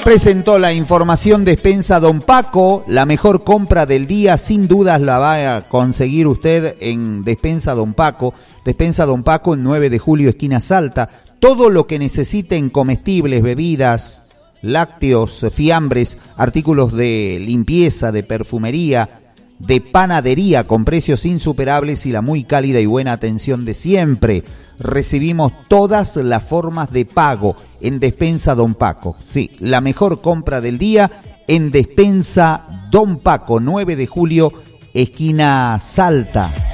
Presentó la información Despensa Don Paco. La mejor compra del día, sin dudas, la va a conseguir usted en Despensa Don Paco. Despensa Don Paco, en 9 de julio, esquina Salta. Todo lo que necesite en comestibles, bebidas, lácteos, fiambres, artículos de limpieza, de perfumería, de panadería, con precios insuperables y la muy cálida y buena atención de siempre. Recibimos todas las formas de pago en Despensa Don Paco. Sí, la mejor compra del día en Despensa Don Paco, 9 de julio, esquina Salta.